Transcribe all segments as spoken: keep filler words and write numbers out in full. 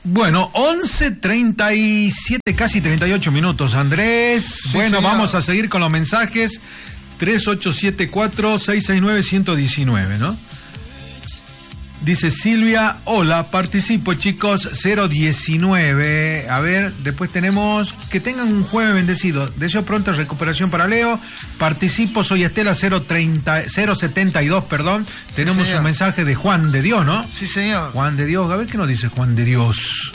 Bueno, once treinta y siete, casi treinta y ocho minutos, Andrés. Sí, bueno, señor. Vamos a seguir con los mensajes. tres ocho siete cuatro, seis seis nueve, uno uno nueve, ¿no? Dice Silvia, hola, participo chicos, cero diecinueve. A ver, después tenemos que tengan un jueves bendecido. Deseo pronta recuperación para Leo. Participo, soy Estela, cero treinta, cero setenta y dos, perdón. Tenemos sí, un mensaje de Juan de Dios, ¿no? Sí, señor. Juan de Dios, a ver qué nos dice Juan de Dios.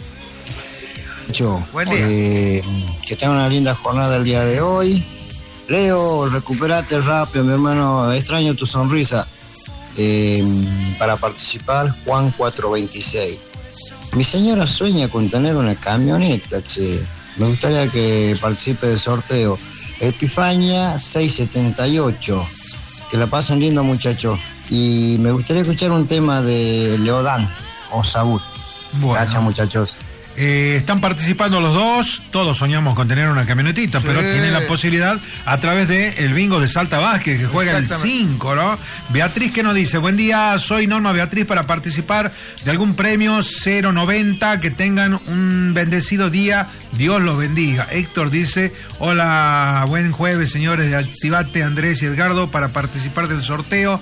Yo, Buen día. Eh, que tengan una linda jornada el día de hoy. Leo, recupérate rápido, mi hermano, extraño tu sonrisa. Eh, para participar, Juan cuatrocientos veintiséis. Mi señora sueña con tener una camioneta, che. Me gustaría que participe del sorteo. Epifanía seiscientos setenta y ocho. Que la pasen lindo, muchachos. Y me gustaría escuchar un tema de Leodán o Saúl. Bueno. Gracias, muchachos. Eh, están participando los dos, todos soñamos con tener una camionetita, sí. Pero tienen la posibilidad a través de el bingo de Salta Vázquez, que juega el cinco, ¿no? Beatriz, ¿qué nos dice? Buen día, soy Norma Beatriz para participar de algún premio cero noventa, que tengan un bendecido día, Dios los bendiga. Héctor dice, hola, buen jueves, señores de Activate, Andrés y Edgardo, para participar del sorteo.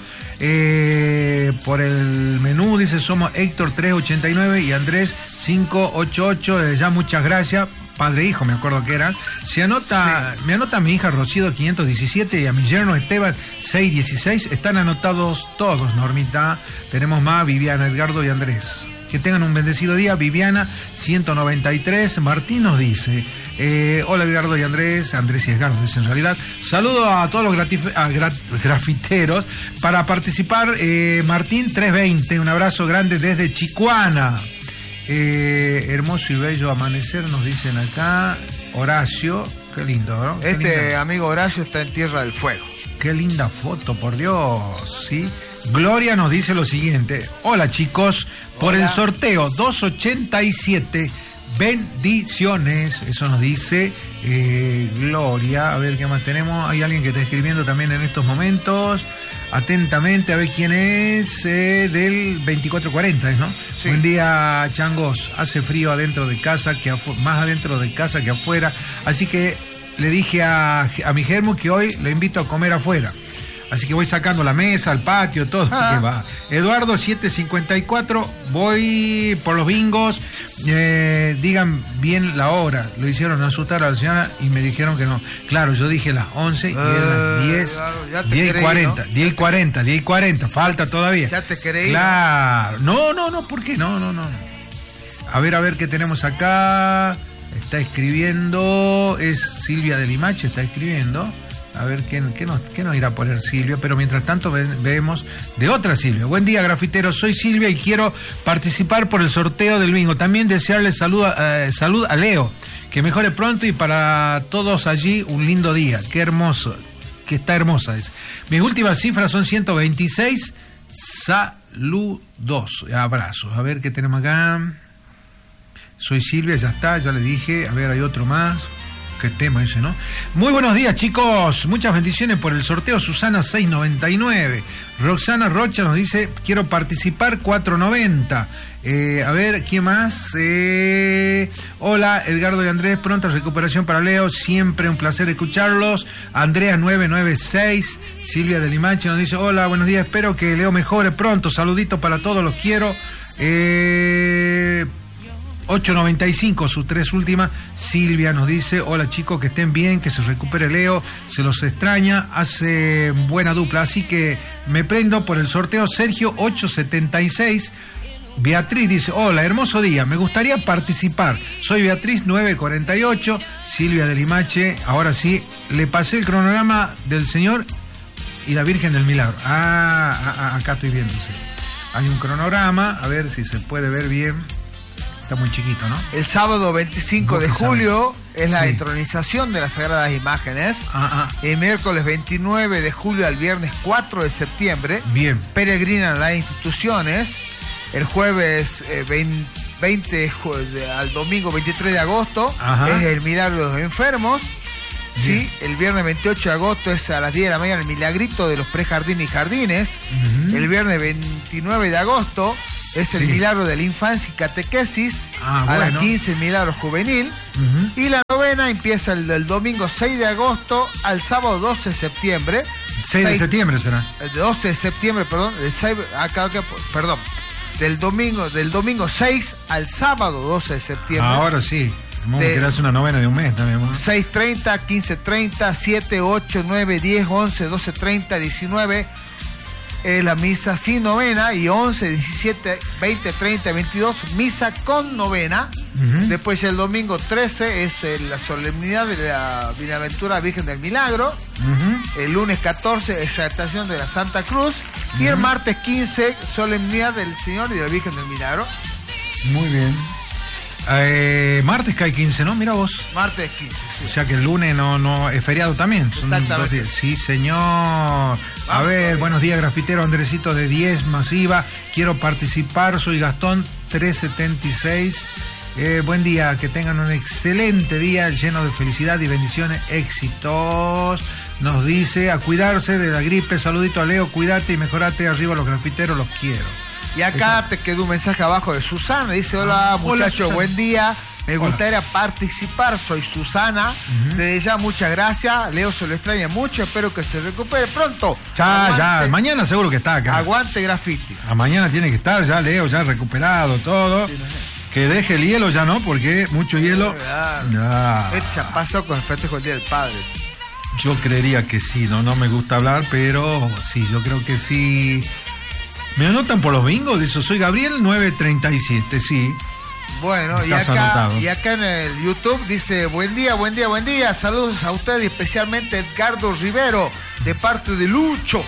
Eh, por el menú dice somos Héctor trescientos ochenta y nueve y Andrés quinientos ochenta y ocho. Eh, ya muchas gracias, padre e hijo, me acuerdo que eran. Se anota, sí. Me anota a mi hija Rocío quinientos diecisiete y a mi yerno Esteban seiscientos dieciséis. Están anotados todos, Normita. Tenemos más, Viviana, Edgardo y Andrés. Que tengan un bendecido día. Viviana ciento noventa y tres. Martín nos dice, eh, hola Edgardo y Andrés, Andrés y Edgardo dice en realidad. Saludo a todos los gratif- a gra- grafiteros para participar. eh, Martín trescientos veinte, un abrazo grande desde Chicuana. Eh, hermoso y bello amanecer, nos dicen acá. Horacio, qué lindo, ¿no? Qué este linda. Amigo Horacio está en Tierra del Fuego. Qué linda foto, por Dios, ¿sí? Gloria nos dice lo siguiente, hola chicos, por hola. El sorteo doscientos ochenta y siete, bendiciones, eso nos dice eh, Gloria. A ver qué más tenemos, hay alguien que está escribiendo también en estos momentos, atentamente, a ver quién es, eh, del veinticuatro cuarenta, ¿no? Sí. Buen día, changos, hace frío adentro de casa, que afu- más adentro de casa que afuera, así que le dije a, a mi germo que hoy le invito a comer afuera. Así que voy sacando la mesa, el patio, todo. Ah. Que va. Eduardo setecientos cincuenta y cuatro, voy por los bingos. Eh, digan bien la hora. Lo hicieron asustar a la señora y me dijeron que no. Claro, yo dije las once y eran diez, claro, diez y cuarenta, ¿no? diez y cuarenta, diez y cuarenta, falta todavía. Ya te creí. Claro. No, no, no, ¿por qué? No, no, no. A ver, a ver qué tenemos acá. Está escribiendo, es Silvia de Limache, está escribiendo. A ver qué, qué, nos, qué nos irá a poner Silvia, pero mientras tanto ve, vemos de otra Silvia. Buen día, grafiteros, soy Silvia y quiero participar por el sorteo del bingo. También desearle salud, eh, salud a Leo, que mejore pronto y para todos allí un lindo día. Qué hermoso, que está hermosa es. Mis últimas cifras son ciento veintiséis. Saludos, abrazos. A ver qué tenemos acá. Soy Silvia, ya está, ya le dije. A ver, hay otro más. Qué tema ese, ¿no? Muy buenos días, chicos. Muchas bendiciones por el sorteo. Susana seiscientos noventa y nueve. Roxana Rocha nos dice, quiero participar, cuatrocientos noventa. Eh, a ver, ¿quién más? Eh, hola, Edgardo y Andrés, pronta recuperación para Leo. Siempre un placer escucharlos. Andrea novecientos noventa y seis. Silvia de Limache nos dice, hola, buenos días. Espero que Leo mejore pronto. Saluditos para todos, los quiero. Eh... ochocientos noventa y cinco, sus tres últimas. Silvia nos dice, hola chicos, que estén bien, que se recupere Leo, se los extraña, hace buena dupla, así que me prendo por el sorteo. Sergio ochocientos setenta y seis. Beatriz dice, hola, hermoso día, me gustaría participar, soy Beatriz novecientos cuarenta y ocho. Silvia de Limache, ahora sí, le pasé el cronograma del Señor y la Virgen del Milagro. Ah, ah, ah acá estoy viendo, sí. Hay un cronograma, a ver si se puede ver bien. Está muy chiquito, ¿no? El sábado veinticinco de julio es la sí. entronización de las Sagradas Imágenes. Ah, ah. El miércoles veintinueve de julio al viernes cuatro de septiembre. Bien. Peregrinan las instituciones. El jueves eh, veinte, veinte al domingo veintitrés de agosto. Ajá. Es el Milagro de los Enfermos. Bien. Sí, el viernes veintiocho de agosto es a las diez de la mañana el Milagrito de los Prejardines y Jardines. Uh-huh. El viernes veintinueve de agosto es el sí. milagro de la infancia y catequesis. Ah, a bueno. las quince, el milagro juvenil. Uh-huh. Y la novena empieza el, el domingo seis de agosto al sábado doce de septiembre. seis de septiembre será. El doce de septiembre, perdón. El seis, acá, acá, perdón. Del domingo, del domingo seis al sábado doce de septiembre. Ahora sí. Vamos a querer hacer una novena de un mes también, ¿no? seis treinta, quince treinta, siete, ocho, nueve, diez, once, doce treinta, diecinueve. Es la misa sin novena, y once, diecisiete, veinte, treinta, veintidós, misa con novena. Uh-huh. Después el domingo trece es eh, la solemnidad de la Bienaventurada Virgen del Milagro. Uh-huh. El lunes catorce, exaltación de la Santa Cruz. Uh-huh. Y el martes quince, solemnidad del Señor y de la Virgen del Milagro. Muy bien. Eh, martes cae quince, ¿no? Mira vos. Martes quince. Sí. O sea que el lunes no, no es feriado también. Son dos días. Sí, señor. A Vamos, ver, buenos días, grafitero Andresito de diez Masiva. Quiero participar, soy Gastón trescientos setenta y seis. Eh, buen día, que tengan un excelente día lleno de felicidad y bendiciones, éxitos. Nos dice a cuidarse de la gripe. Saludito a Leo, cuídate y mejorate. Arriba los grafiteros, los quiero. Y acá te quedó un mensaje abajo de Susana. Dice, hola muchachos, buen día. Me gustaría hola. participar, soy Susana. Uh-huh. Desde ya, muchas gracias. Leo se lo extraña mucho, espero que se recupere pronto. Ya, aguante, ya, mañana seguro que está acá. Aguante Graffiti. A mañana tiene que estar ya, Leo, ya recuperado todo. Sí, no sé. Que deje el hielo ya, ¿no? Porque mucho hielo. Ya. Ya pasó con el festejo del Día del Padre. Yo creería que sí, no, no me gusta hablar, pero sí, yo creo que sí. ¿Me anotan por los bingos? Dice, soy Gabriel nueve treinta y siete, sí. Bueno, y acá, y acá en el YouTube dice, buen día, buen día, buen día. Saludos a usted y especialmente Edgardo Rivero, de parte de Lucho.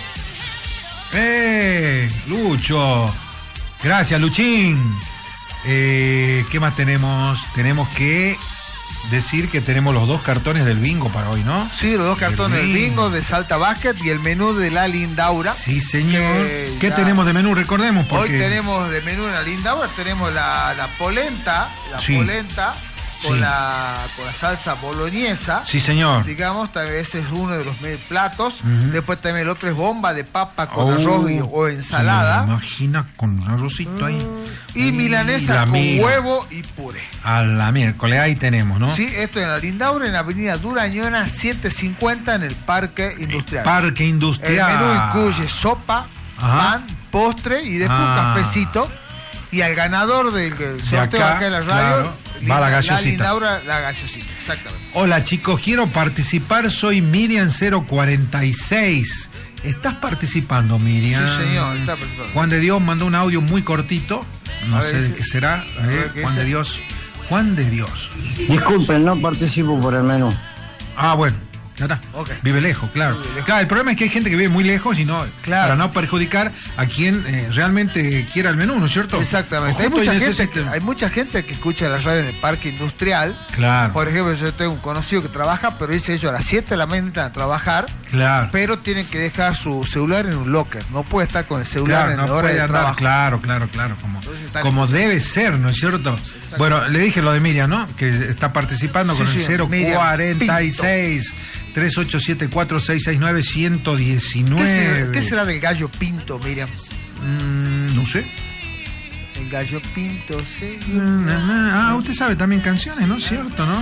¡Eh! Lucho. Gracias, Luchín. Eh, ¿Qué más tenemos? Tenemos que decir que tenemos los dos cartones del bingo para hoy, ¿no? Sí, los dos cartones del bingo de Salta Basket y el menú de la Lindaura. Sí, señor. ¿Qué ya... tenemos de menú? Recordemos. Porque... Hoy tenemos de menú en la Lindaura, tenemos la, la polenta, la sí. polenta con, sí. la, con la salsa boloñesa. Sí, señor. Digamos, ese es uno de los platos. Uh-huh. Después también el otro es bomba de papa con oh, arroz y, o ensalada. Me imagina con un arrocito ahí. Y milanesa con mira. huevo y puré. A la miércoles, ahí tenemos, ¿no? Sí, esto en la Lindaura, en la avenida Durañona setecientos cincuenta, en el Parque Industrial. Parque Industrial. El menú incluye sopa, Ajá. pan, postre y después ah. un cafecito. Y al ganador del sorteo de acá, acá en la radio, claro, va la gaseosita. La Lindaura, la gaseosita, exactamente. Hola chicos, quiero participar, soy Miriam cero cuarenta y seis. ¿Estás participando, Miriam? Sí, señor, está participando. Juan de Dios mandó un audio muy cortito. No sé de qué será. Eh, ¿qué Juan de Dios. Juan de Dios. Disculpen, no participo por el menú. Ah, bueno. Ya está. Okay. Vive lejos, claro. Vive lejos. Claro, el problema es que hay gente que vive muy lejos y no, claro. para no perjudicar a quien eh, realmente quiera el menú, ¿no es cierto? Exactamente. Hay mucha, gente que, hay mucha gente que escucha la radio en el Parque Industrial. Claro. Por ejemplo, yo tengo un conocido que trabaja, pero dice ellos a las siete de la mañana a trabajar. Claro. Pero tienen que dejar su celular en un locker. No puede estar con el celular claro, en no la hora de andar, trabajo. Claro, claro, claro. Como, como debe ser, ¿no es cierto? Bueno, le dije lo de Miriam, ¿no? Que está participando sí, con sí, el cero cuarenta y seis. tres ocho siete cuatro seis seis nueve uno uno nueve. ¿Qué será, ¿Qué será del gallo pinto, Miriam? Mm, no sé. El gallo pinto, sí. Mm, ah, usted sabe también canciones, ¿no? Cierto, ¿no?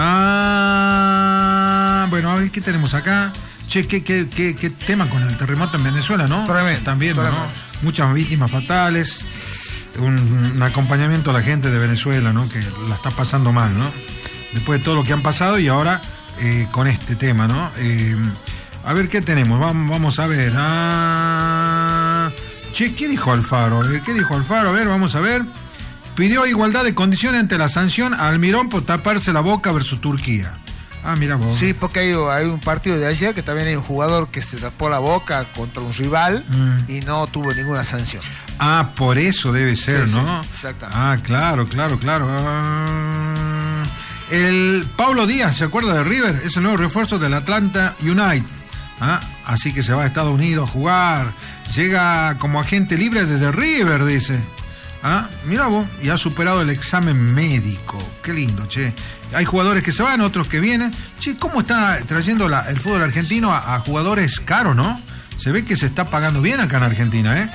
Ah, bueno, a ver, ¿qué tenemos acá? Che, ¿qué, qué, qué, qué tema con el terremoto en Venezuela, ¿no? Tremendo, también, ¿no? Muchas víctimas fatales. Un, un acompañamiento a la gente de Venezuela, ¿no? Que la está pasando mal, ¿no? Después de todo lo que han pasado y ahora... Eh, con este tema, ¿no? Eh, a ver qué tenemos, vamos, vamos a ver. Ah, che, ¿qué dijo Alfaro? ¿Qué dijo Alfaro? A ver, vamos a ver. Pidió igualdad de condiciones ante la sanción a Almirón por taparse la boca versus Turquía. Ah, mira vos. Sí, porque hay, hay un partido de ayer que también hay un jugador que se tapó la boca contra un rival mm. y no tuvo ninguna sanción. Ah, por eso debe ser, sí, ¿no? Sí, exactamente. Ah, claro, claro, claro. Ah... El Paulo Díaz, ¿se acuerda de River? Es el nuevo refuerzo del Atlanta United. ¿Ah? Así que se va a Estados Unidos a jugar. Llega como agente libre desde River, dice. ¿Ah? Mira vos, y ha superado el examen médico. Qué lindo, che. Hay jugadores que se van, otros que vienen. Che, ¿cómo está trayendo la, el fútbol argentino a, a jugadores caros, no? Se ve que se está pagando bien acá en Argentina, ¿eh?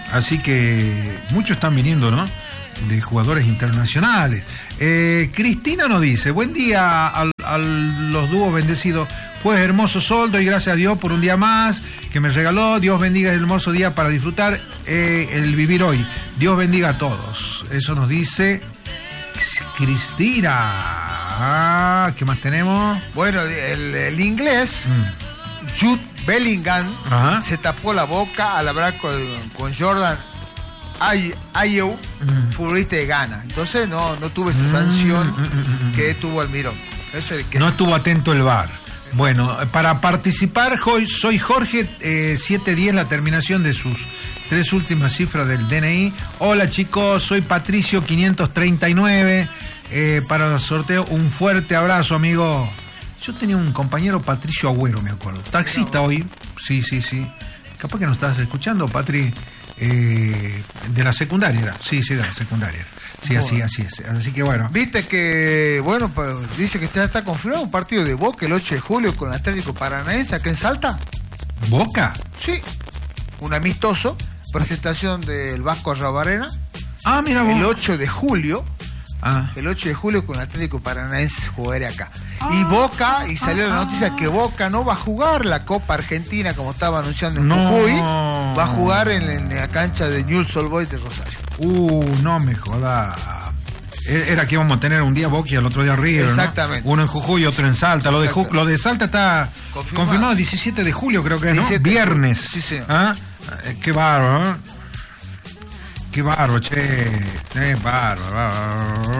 Así que muchos están viniendo, ¿no? De jugadores internacionales. Eh, Cristina nos dice, buen día a, a los dúos bendecidos. Pues hermoso sol, doy gracias a Dios por un día más que me regaló. Dios bendiga el hermoso día para disfrutar eh, el vivir hoy. Dios bendiga a todos. Eso nos dice Cristina. Ah, ¿qué más tenemos? Bueno, el, el inglés, mm. Jude Bellingham, ajá, se tapó la boca al hablar con, con Jordan Ayew, mm. futbolista de Ghana. Entonces no, no tuvo esa mm, sanción mm, mm, que tuvo Almirón. Eso es el que... No estuvo atento el V A R. Bueno, para participar, soy Jorge, eh, siete diez, la terminación de sus tres últimas cifras del D N I. Hola chicos, soy Patricio quinientos treinta y nueve. Eh, para el sorteo, un fuerte abrazo, amigo. Yo tenía un compañero, Patricio Agüero, me acuerdo. Taxista hoy. Sí, sí, sí. Capaz que no estás escuchando, Patri. Eh, de la secundaria era. Sí, sí, de la secundaria. Sí, así, así es. Así que bueno. Viste que, bueno, pues, dice que ya está confirmado un partido de Boca el ocho de julio con el Atlético Paranaense acá en Salta. ¿Boca? Sí. Un amistoso. Presentación del Vasco Arrabarrena. Ah, mira vos. El ocho de julio. Ah. El ocho de julio con el Atlético Paranaense jugaré acá. Ah. Y Boca, y salió ah. la noticia que Boca no va a jugar la Copa Argentina como estaba anunciando en no. Jujuy. Va a jugar en, en la cancha de Newell's Old Boys de Rosario. Uh, no me jodas. Era que íbamos a tener un día Boca y el otro día River. Exactamente. ¿No? Uno en Jujuy y otro en Salta. Lo de, Ju- lo de Salta está confirmado. confirmado diecisiete de julio, creo que es, ¿no? Viernes. Sí, sí. ¿Ah? Qué bárbaro, ¿eh? Qué bárbaro, che. Qué bárbaro.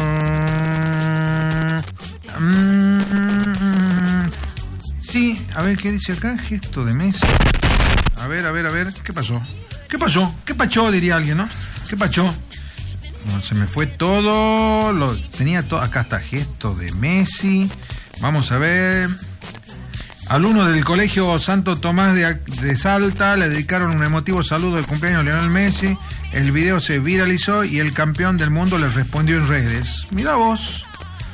Mm, sí, a ver, ¿qué dice acá? Gesto de mesa. A ver, a ver, a ver. ¿Qué pasó? ¿Qué pasó? ¿Qué pachó? Diría alguien, ¿no? ¿Qué pachó? No, se me fue todo. Lo, tenía todo. Acá está gesto de Messi. Vamos a ver. Alumnos del Colegio Santo Tomás de, de Salta le dedicaron un emotivo saludo de cumpleaños a Lionel Messi. El video se viralizó y el campeón del mundo les respondió en redes. Mira vos.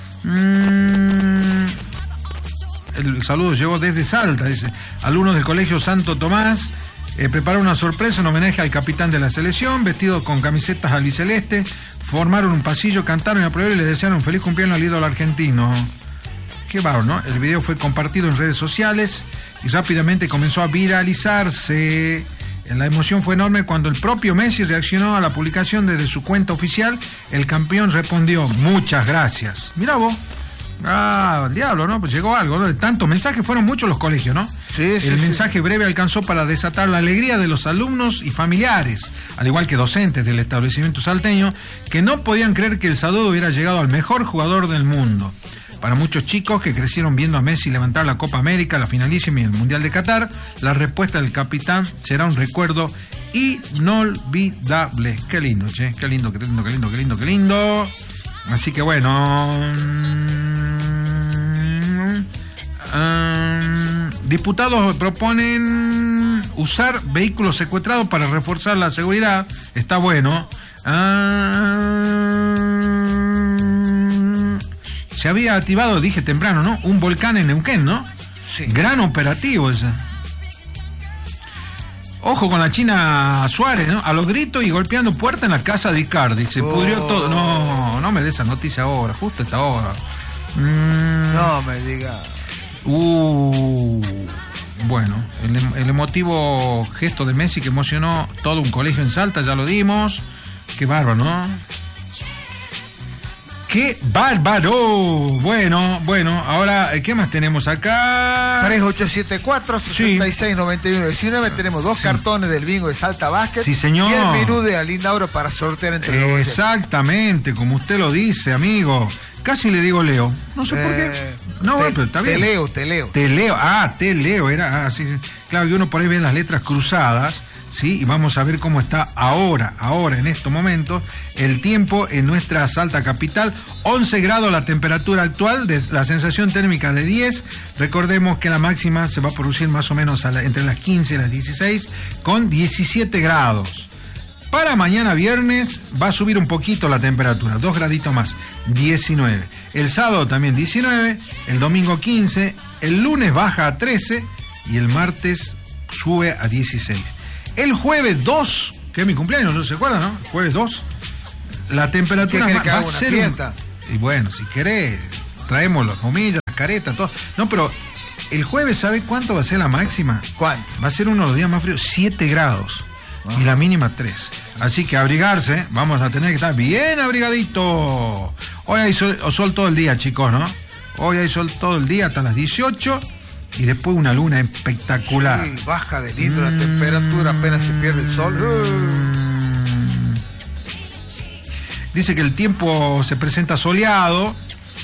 Mm, el saludo llegó desde Salta, dice. Alumnos del Colegio Santo Tomás eh, prepararon una sorpresa en homenaje al capitán de la selección, vestidos con camisetas albiceleste. Formaron un pasillo, cantaron y aprobaron y les desearon un feliz cumpleaños al ídolo argentino. Qué bárbaro, ¿no? El video fue compartido en redes sociales y rápidamente comenzó a viralizarse. La emoción fue enorme cuando el propio Messi reaccionó a la publicación desde su cuenta oficial. El campeón respondió, muchas gracias. Mirá vos. Ah, el diablo, ¿no? Pues llegó algo, ¿no? De tantos mensajes, fueron muchos los colegios, ¿no? Sí, sí. El sí. mensaje breve alcanzó para desatar la alegría de los alumnos y familiares, al igual que docentes del establecimiento salteño, que no podían creer que el saludo hubiera llegado al mejor jugador del mundo. Para muchos chicos que crecieron viendo a Messi levantar la Copa América, la finalísima y el Mundial de Qatar, la respuesta del capitán será un recuerdo inolvidable. Qué lindo, che, qué lindo, qué lindo, qué lindo, qué lindo, qué lindo. Así que bueno. Um, diputados proponen usar vehículos secuestrados para reforzar la seguridad. Está bueno. Um, Se había activado, dije temprano, ¿no? Un volcán en Neuquén, ¿no? Sí. Gran operativo ese. Ojo con la China Suárez, ¿no? A los gritos y golpeando puerta en la casa de Icardi. Se oh. pudrió todo. No, no me dé esa noticia ahora, justo esta hora. Mm. No me diga. Uh, bueno, el, el emotivo gesto de Messi que emocionó todo un colegio en Salta, ya lo dimos. Qué bárbaro, ¿no? ¡Qué bárbaro! Bueno, bueno, ahora, ¿qué más tenemos acá? tres ocho siete cuatro, seis seis nueve uno uno nueve. Tenemos dos sí. cartones del bingo de Salta Basket. Sí, señor. Y el menú de Alindauro para sortear entre los dos. Exactamente, como usted lo dice, amigo. Casi le digo Leo. No sé eh, por qué. No, te, pero está bien. Te leo, te leo. Te leo. Ah, te leo. Era así. Ah, sí. Claro, y uno por ahí ve las letras cruzadas. Sí, y vamos a ver cómo está ahora, ahora en estos momentos, el tiempo en nuestra Salta capital. once grados la temperatura actual, de la sensación térmica de diez. Recordemos que la máxima se va a producir más o menos a la, entre las quince y las dieciséis, con diecisiete grados. Para mañana viernes va a subir un poquito la temperatura, dos graditos más, diecinueve. El sábado también diecinueve, el domingo quince, el lunes baja a trece y el martes sube a dieciséis. El jueves dos que es mi cumpleaños, ¿no se acuerdan, no? Jueves dos. La temperatura va, va a ser... fiesta? Un... Y bueno, si querés, traemos las comillas, las caretas, todo. No, pero el jueves, ¿sabe cuánto va a ser la máxima? ¿Cuánto? Va a ser uno de los días más fríos, siete grados. Ah. Y la mínima tres. Así que abrigarse, vamos a tener que estar bien abrigadito. Hoy hay sol, sol todo el día, chicos, ¿no? Hoy hay sol todo el día hasta las dieciocho y después una luna espectacular. Sí, baja de litro mm, la temperatura, apenas se pierde el sol. Mm, dice que el tiempo se presenta soleado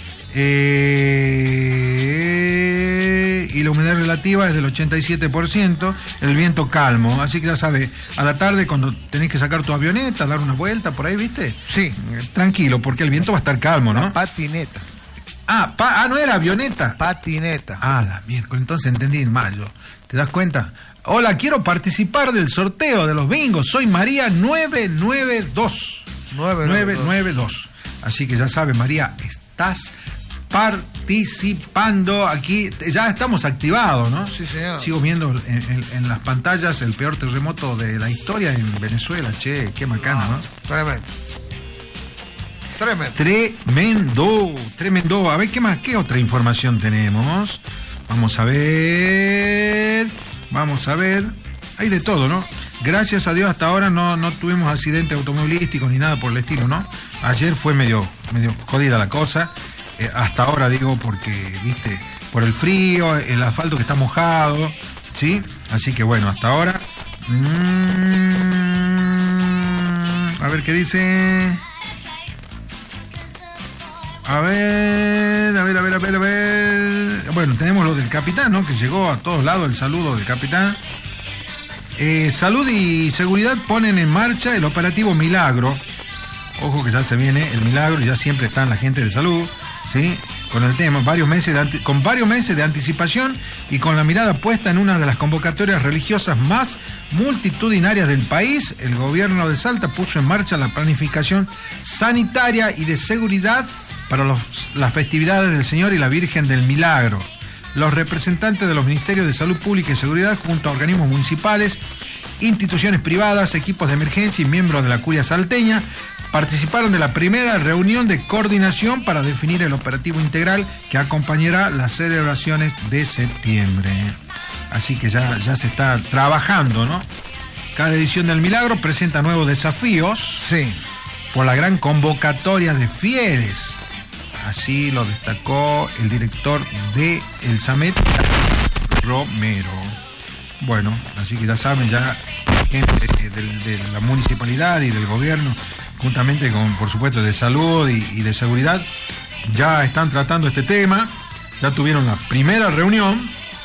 eh, y la humedad relativa es del ochenta y siete por ciento, el viento calmo, así que ya sabes, a la tarde cuando tenés que sacar tu avioneta, dar una vuelta por ahí, ¿viste? Sí. Eh, tranquilo, porque el viento va a estar calmo, ¿no? La patineta. Ah, pa, ah, no era avioneta. Patineta. Ah, la miércoles, entonces entendí mal yo. ¿Te das cuenta? Hola, quiero participar del sorteo de los bingos. Soy María nueve nueve dos. nueve nueve dos. Así que ya sabes, María, estás participando aquí. Ya estamos activados, ¿no? Sí, señor. Sigo viendo en, en, en las pantallas el peor terremoto de la historia en Venezuela. Che, qué macana, ¿no? Tremendo. Tremendo. Tremendo, tremendo. A ver, ¿qué más? ¿Qué otra información tenemos? Vamos a ver. Vamos a ver. Hay de todo, ¿no? Gracias a Dios hasta ahora no, no tuvimos accidentes automovilísticos ni nada por el estilo, ¿no? Ayer fue medio, medio jodida la cosa. Eh, hasta ahora digo porque, viste, por el frío, el asfalto que está mojado, ¿sí? Así que bueno, hasta ahora. Mm, a ver qué dice. A ver, a ver, a ver, a ver, a ver. Bueno, tenemos lo del capitán, ¿no? Que llegó a todos lados el saludo del capitán. Eh, salud y seguridad ponen en marcha el operativo Milagro. Ojo que ya se viene el Milagro, ya siempre están la gente de salud, ¿sí? Con el tema, varios meses de anti- con varios meses de anticipación y con la mirada puesta en una de las convocatorias religiosas más multitudinarias del país, el gobierno de Salta puso en marcha la planificación sanitaria y de seguridad para los, las festividades del Señor y la Virgen del Milagro. Los representantes de los Ministerios de Salud Pública y Seguridad, junto a organismos municipales, instituciones privadas, equipos de emergencia y miembros de la Curia salteña, participaron de la primera reunión de coordinación para definir el operativo integral que acompañará las celebraciones de septiembre. Así que ya, ya se está trabajando, ¿no? Cada edición del Milagro presenta nuevos desafíos. Sí. Por la gran convocatoria de fieles. Así lo destacó el director de El Samet, Romero. Bueno, así que ya saben, ya gente de, de la municipalidad y del gobierno, juntamente con, por supuesto, de salud y, y de seguridad, ya están tratando este tema. Ya tuvieron la primera reunión.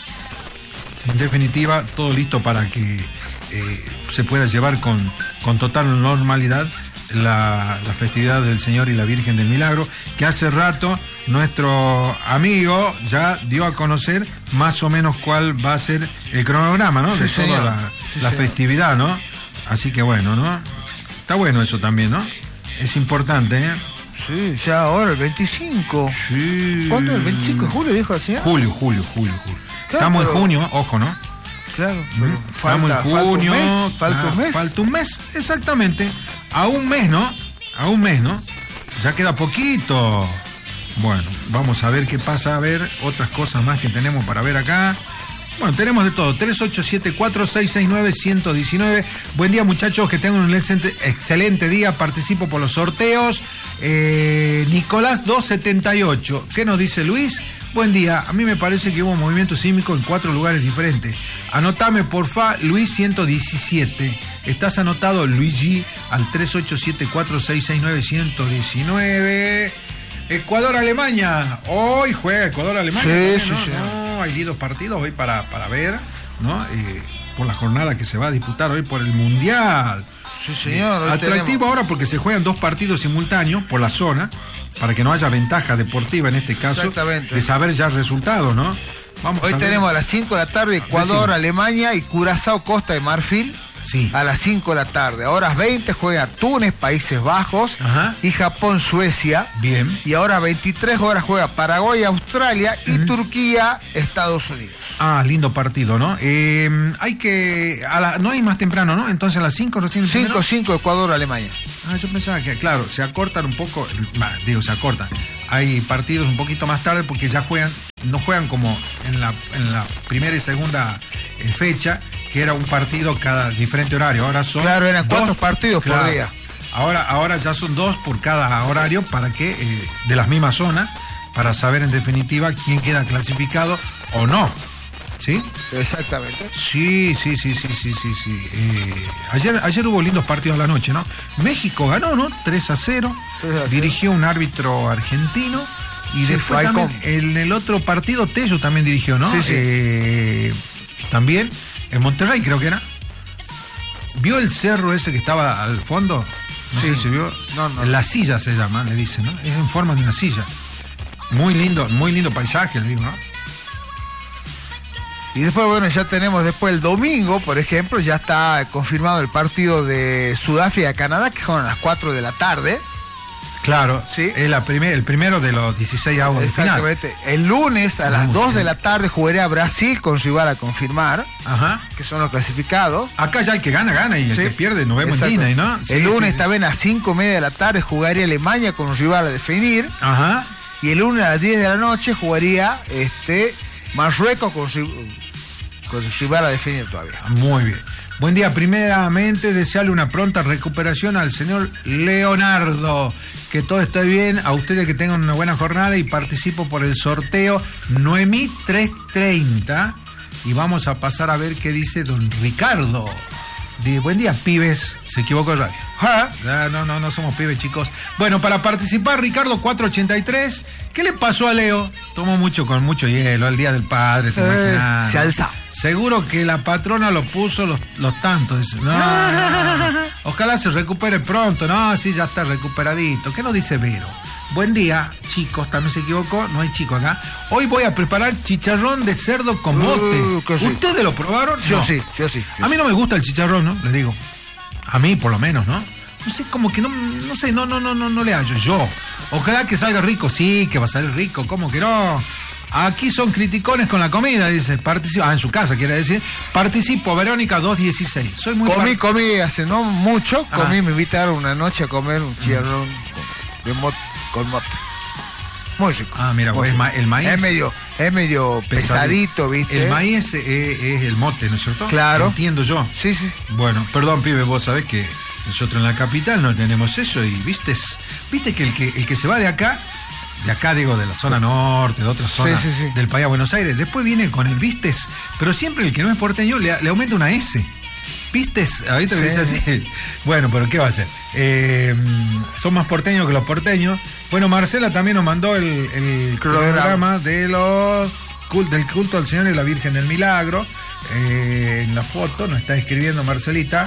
En definitiva, todo listo para que eh, se pueda llevar con, con total normalidad La, la festividad del Señor y la Virgen del Milagro, que hace rato nuestro amigo ya dio a conocer más o menos cuál va a ser el cronograma, ¿no? Sí, de señor. toda la, sí, la festividad, ¿no? Así que bueno, ¿no? Está bueno eso también, ¿no? Es importante, ¿eh? Sí, ya ahora el veinticinco. Sí. ¿Cuándo? ¿El veinticinco de julio, dijo así? Julio, julio, julio, julio. Claro, Estamos pero... en junio, ojo, ¿no? Claro, pero falta, estamos en junio. Falta un mes. Falta un mes. Falta un mes, exactamente. A un mes, ¿no? A un mes, ¿no? Ya queda poquito. Bueno, vamos a ver qué pasa, a ver otras cosas más que tenemos para ver acá. Bueno, tenemos de todo. tres ocho siete cuatro seis seis nueve uno uno nueve. Buen día, muchachos, que tengan un excelente, excelente día. Participo por los sorteos. Eh, Nicolás doscientos setenta y ocho. ¿Qué nos dice Luis? Buen día, a mí me parece que hubo movimiento sísmico en cuatro lugares diferentes. Anotame, porfa, Luis ciento diecisiete. Estás anotado, Luigi, al tres ocho siete cuatro seis seis nueve uno uno nueve. Ecuador-Alemania. Hoy juega Ecuador-Alemania. Sí, también, sí, ¿no? sí. No, hay dos partidos hoy para, para ver, ¿no? Eh, por la jornada que se va a disputar hoy por el Mundial. Sí, señor. Eh, atractivo tenemos... ahora porque se juegan dos partidos simultáneos por la zona, para que no haya ventaja deportiva en este caso, de saber ya el resultado, ¿no? Vamos hoy a tenemos a las cinco de la tarde Ecuador, sí. Alemania y Curazao, Costa de Marfil. Sí. A las cinco de la tarde. A horas veinte juega Túnez, Países Bajos. Ajá. Y Japón, Suecia. Bien. Y ahora veintitrés horas juega Paraguay, Australia y uh-huh. Turquía, Estados Unidos. Ah, lindo partido, ¿no? Eh, hay que... A la, no hay más temprano, ¿no? Entonces a las cinco recién... cinco cinco Ecuador-Alemania. Ah, yo pensaba que, claro, se acortan un poco... Bah, digo, se acortan. Hay partidos un poquito más tarde porque ya juegan... No juegan como en la, en la primera y segunda eh, fecha, que era un partido cada diferente horario. Ahora son... Claro, eran dos, cuatro partidos claro, por día. Ahora, ahora ya son dos por cada horario para que... Eh, de las mismas zonas, para saber en definitiva quién queda clasificado o no. ¿Sí? Exactamente. Sí, sí, sí, sí, sí, sí, sí. Eh, ayer, ayer hubo lindos partidos a la noche, ¿no? México ganó, ¿no? tres a cero. Dirigió un árbitro argentino. Y sí, después también, en el otro partido, Tello también dirigió, ¿no? Sí, sí. Eh, también, en Monterrey creo que era. ¿Vio el cerro ese que estaba al fondo? No sí. sé si vio. No, no. La silla se llama, le dicen, ¿no? Es en forma de una silla. Muy lindo, muy lindo paisaje, le digo, ¿no? Y después, bueno, ya tenemos después el domingo, por ejemplo, ya está confirmado el partido de Sudáfrica-Canadá, que son a las cuatro de la tarde. Claro, sí. Es la primer, el primero de los dieciséis avos de final. Exactamente. El lunes a las dos de la tarde jugaría Brasil con rival a confirmar. Ajá. Que son los clasificados. Acá ya el que gana, gana y el sí. que pierde, nos vemos Exacto. en Disney, ¿no? Sí, el lunes sí, también a las cinco y media de la tarde jugaría Alemania con un rival a definir. Ajá. Y el lunes a las diez de la noche jugaría este Marruecos con con su rival a definir todavía. Muy bien. Buen día. Primeramente, desearle una pronta recuperación al señor Leonardo. Que todo esté bien. A ustedes que tengan una buena jornada y participo por el sorteo Noemí trescientos treinta. Y vamos a pasar a ver qué dice don Ricardo. Dice, buen día, pibes. Se equivocó radio. ¿Ah? No, no, no somos pibes, chicos. Bueno, para participar, Ricardo cuatrocientos ochenta y tres. ¿Qué le pasó a Leo? Tomó mucho con mucho hielo el día del padre, te eh, imaginas. Se alza. Seguro que la patrona lo puso los, los tantos. No, no, no. Ojalá se recupere pronto. No, sí, ya está recuperadito. ¿Qué nos dice Vero? Buen día, chicos. También se equivocó. No hay chico acá. Hoy voy a preparar chicharrón de cerdo con mote. Uh, sí. ¿Ustedes lo probaron? Yo no. sí, yo sí. Yo a mí sí. no me gusta el chicharrón, ¿no? Les digo. A mí, por lo menos, ¿no? No sé, como que no, no sé, no, no, no, no, no le hallo yo. Ojalá que salga rico. Sí, que va a salir rico. ¿Cómo que no? Aquí son criticones con la comida, dice. Participo, ah, en su casa, quiere decir. Participo, Verónica dos dieciséis. Soy muy Comí, par... comí hace no mucho. Ah. Comí, me invitaron una noche a comer un chicharrón mm. de mot, con mote. Muy rico. Ah, mira, pues ma el maíz. Es medio, es medio pesadito, ¿viste? El maíz es, es el mote, ¿no es cierto? Claro. Entiendo yo. Sí, sí. Bueno, perdón, pibe, vos sabés que nosotros en la capital no tenemos eso y viste, viste que el que el que se va de acá, de acá digo, de la zona norte, de otra zona sí, sí, sí. del país a Buenos Aires, después viene con el vistes, pero siempre el que no es porteño le, le aumenta una S. ¿Vistes? Ahorita me sí, dice así. Sí. Bueno, pero ¿qué va a hacer? Eh, son más porteños que los porteños. Bueno, Marcela también nos mandó el, el programa de los del culto al Señor y la Virgen del Milagro. Eh, en la foto nos está escribiendo Marcelita.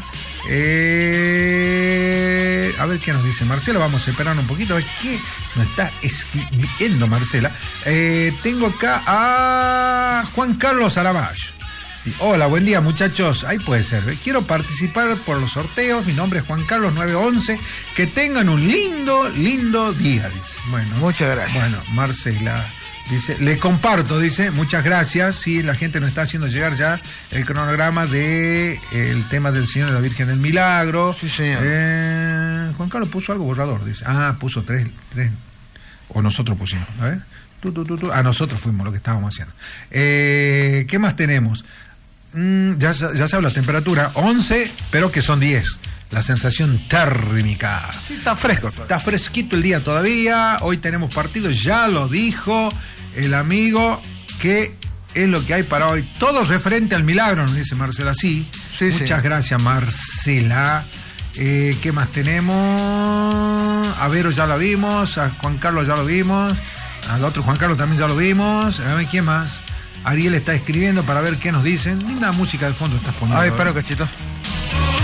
Eh, a ver qué nos dice Marcela. Vamos a esperar un poquito a ver qué nos está escribiendo Marcela. Eh, tengo acá a Juan Carlos Aramayo. Hola, buen día, muchachos. Ahí puede ser. ¿eh? Quiero participar por los sorteos. Mi nombre es Juan Carlos nueve once. Que tengan un lindo, lindo día, dice. Bueno, muchas gracias. Bueno, Marcela dice, le comparto, dice, muchas gracias. Sí, la gente nos está haciendo llegar ya el cronograma de el tema del Señor y la Virgen del Milagro. Sí, señor. Eh, Juan Carlos puso algo borrador, dice. Ah, puso tres, tres. O nosotros pusimos, a ver. Tú, tú, tú, tú. Ah, nosotros fuimos lo que estábamos haciendo. Eh, ¿Qué más tenemos? Ya, ya sabe la temperatura, once, pero que son diez. La sensación térmica. Sí, está fresco. Está fresquito el día todavía. Hoy tenemos partido, ya lo dijo el amigo, que es lo que hay para hoy. Todo referente al milagro, nos dice Marcela. Sí, sí muchas sí. gracias, Marcela. Eh, ¿Qué más tenemos? A Vero ya lo vimos, a Juan Carlos ya lo vimos, al otro Juan Carlos también ya lo vimos. A ver, ¿quién más? Ariel está escribiendo para ver qué nos dicen. Linda música de fondo estás poniendo. Ay, espero, cachito.